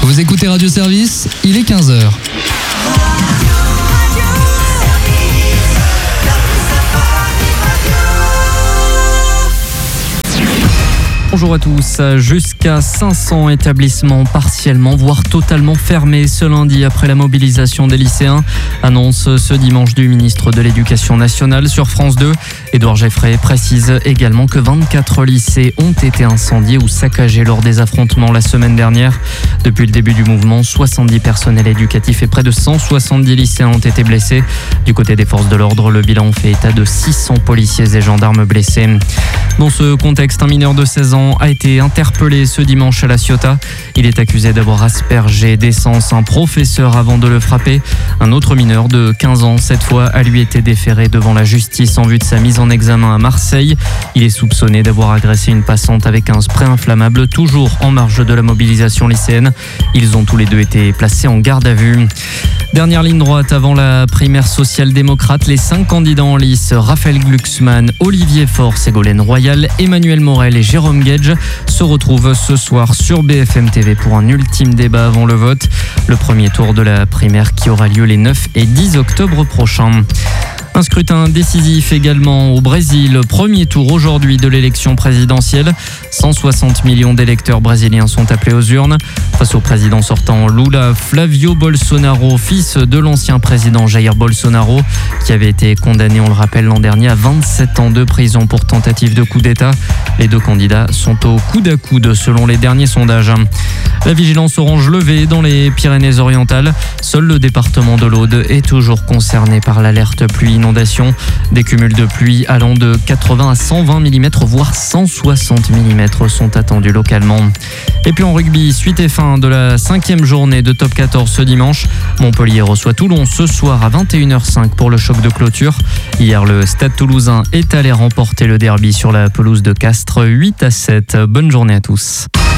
Vous écoutez Radio Service, il est 15h. Bonjour à tous. Jusqu'à 500 établissements partiellement, voire totalement fermés ce lundi après la mobilisation des lycéens. Annonce ce dimanche du ministre de l'Éducation nationale sur France 2. Édouard Geffray précise également que 24 lycées ont été incendiés ou saccagés lors des affrontements la semaine dernière. Depuis le début du mouvement, 70 personnels éducatifs et près de 170 lycéens ont été blessés. Du côté des forces de l'ordre, le bilan fait état de 600 policiers et gendarmes blessés. Dans ce contexte, un mineur de 16 ans a été interpellé ce dimanche à La Ciotat. Il est accusé d'avoir aspergé d'essence un professeur avant de le frapper. Un autre mineur de 15 ans, cette fois, a lui été déféré devant la justice en vue de sa mise en examen à Marseille. Il est soupçonné d'avoir agressé une passante avec un spray inflammable, toujours en marge de la mobilisation lycéenne. Ils ont tous les deux été placés en garde à vue. Dernière ligne droite avant la primaire social-démocrate, les 5 candidats en lice, Raphaël Glucksmann, Olivier Faure, Ségolène Royal, Emmanuel Morel et Jérôme Guedj se retrouvent ce soir sur BFM TV pour un ultime débat avant le vote. Le premier tour de la primaire qui aura lieu les 9 et 10 octobre prochains. Un scrutin décisif également au Brésil. Premier tour aujourd'hui de l'élection présidentielle. 160 millions d'électeurs brésiliens sont appelés aux urnes. Face au président sortant Lula, Flavio Bolsonaro, fils de l'ancien président Jair Bolsonaro, qui avait été condamné, on le rappelle, l'an dernier à 27 ans de prison pour tentative de coup d'État. Les deux candidats sont au coude à coude selon les derniers sondages. La vigilance orange levée dans les Pyrénées-Orientales. Seul le département de l'Aude est toujours concerné par l'alerte pluie inondation. Des cumuls de pluie allant de 80 à 120 mm, voire 160 mm sont attendus localement. Et puis en rugby, suite et fin de la 5e journée de Top 14 ce dimanche. Montpellier reçoit Toulon ce soir à 21h05 pour le choc de clôture. Hier, le Stade Toulousain est allé remporter le derby sur la pelouse de Castres 8-7. Bonne journée à tous.